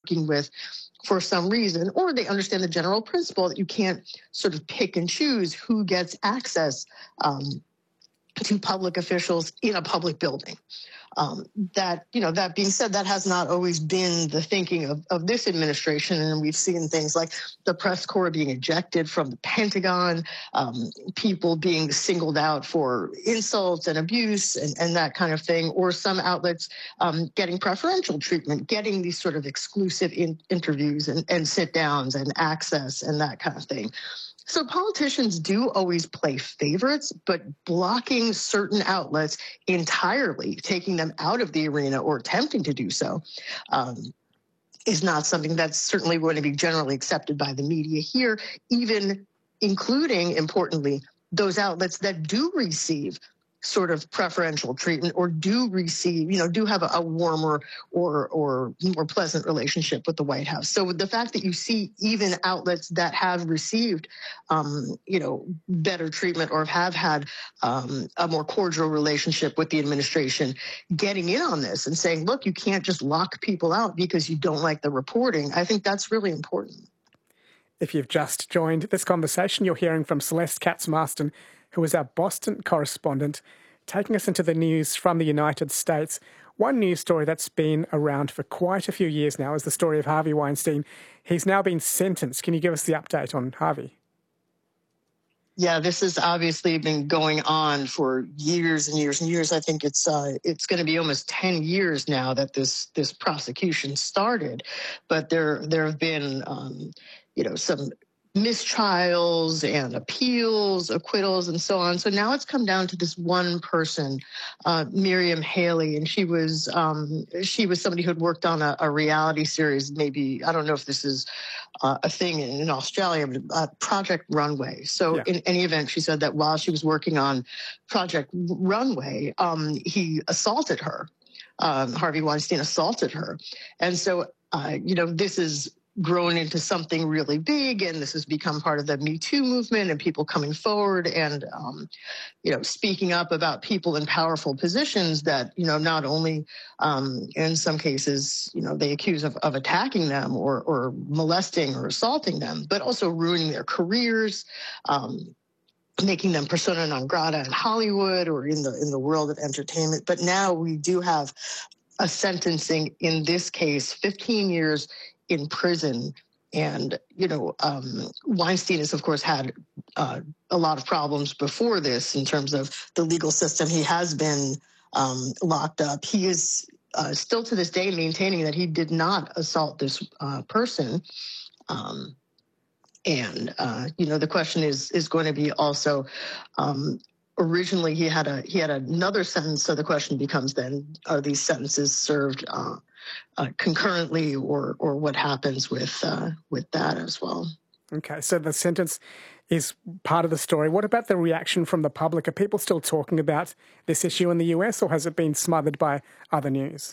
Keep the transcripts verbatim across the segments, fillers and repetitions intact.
working with for some reason, or they understand the general principle that you can't sort of pick and choose who gets access um, to public officials in a public building. Um, that, you know, that being said, that has not always been the thinking of, of this administration. And we've seen things like the press corps being ejected from the Pentagon, um, people being singled out for insults and abuse and, and that kind of thing, or some outlets um, getting preferential treatment, getting these sort of exclusive in- interviews and, and sit downs and access and that kind of thing. So politicians do always play favorites, but blocking certain outlets entirely, taking them out of the arena or attempting to do so, um, is not something that's certainly going to be generally accepted by the media here, even including, importantly, those outlets that do receive sort of preferential treatment or do receive, you know, do have a, a warmer or or more pleasant relationship with the White House. So the fact that you see even outlets that have received, um, you know, better treatment or have had um, a more cordial relationship with the administration getting in on this and saying, look, you can't just lock people out because you don't like the reporting, I think that's really important. If you've just joined this conversation, you're hearing from Celeste Katz-Marston, who is our Boston correspondent, taking us into the news from the United States. One news story that's been around for quite a few years now is the story of Harvey Weinstein. He's now been sentenced. Can you give us the update on Harvey? Yeah, this has obviously been going on for years and years and years. I think it's uh, it's going to be almost ten years now that this this prosecution started, but there there have been um, you know some mistrials and appeals, acquittals, and so on. So now it's come down to this one person, uh, Miriam Haley, and she was um, she was somebody who had worked on a, a reality series. Maybe I don't know if this is uh, a thing in, in Australia, but uh, Project Runway. So yeah. In any event, she said that while she was working on Project Runway, um, he assaulted her. Um, Harvey Weinstein assaulted her, and so uh, you know this is grown into something really big, and this has become part of the Me Too movement and people coming forward and, um, you know, speaking up about people in powerful positions that, you know, not only um, in some cases, you know, they accuse of, of attacking them or, or molesting or assaulting them, but also ruining their careers, um, making them persona non grata in Hollywood or in the in the world of entertainment. But now we do have a sentencing in this case, fifteen years in prison. And, you know, um, Weinstein has, of course, had uh, a lot of problems before this in terms of the legal system. He has been um, locked up. He is uh, still to this day maintaining that he did not assault this uh, person. Um, and, uh, you know, the question is is going to be also, um, originally he had a he had another sentence. So the question becomes then, are these sentences served uh, uh, concurrently, or or what happens with uh, with that as well? Okay, so the sentence is part of the story. What about the reaction from the public? Are people still talking about this issue in the U S, or has it been smothered by other news?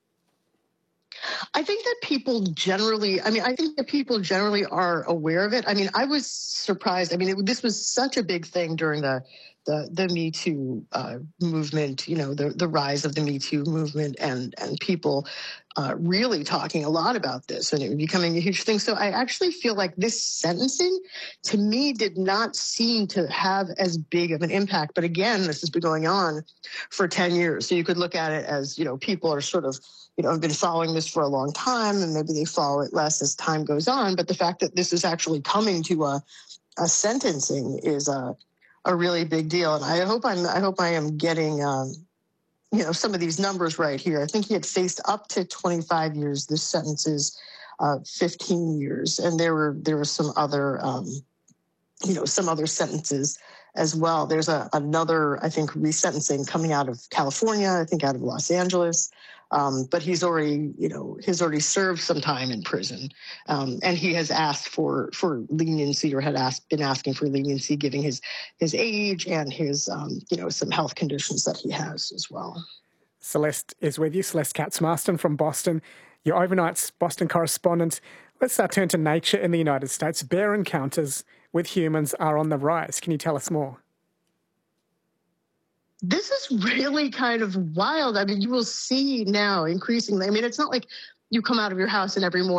I think that people generally, I mean, I think that people generally are aware of it. I mean, I was surprised. I mean, it, this was such a big thing during the the, the Me Too uh, movement, you know, the, the rise of the Me Too movement and, and people uh, really talking a lot about this and it becoming a huge thing. So I actually feel like this sentencing, to me, did not seem to have as big of an impact. But again, this has been going on for ten years. So you could look at it as, you know, people are sort of, you know, have been following this for a long time, and maybe they follow it less as time goes on. But the fact that this is actually coming to a, a sentencing is a, a really big deal. And I hope I'm, I hope I am getting, um, you know, some of these numbers right here. I think he had faced up to twenty-five years. This sentence is uh, fifteen years, and there were there were some other, um, you know, some other sentences as well. There's a, another, I think, resentencing coming out of California, I think out of Los Angeles. Um, but he's already, you know, he's already served some time in prison. Um, and he has asked for, for leniency or had asked, been asking for leniency, given his, his age and his, um, you know, some health conditions that he has as well. Celeste is with you, Celeste Katz-Marston from Boston, your overnight's Boston correspondent. Let's uh, turn to nature in the United States. Bear encounters with humans are on the rise. Can you tell us more? This is really kind of wild. I mean, you will see now increasingly. I mean, it's not like you come out of your house and every morning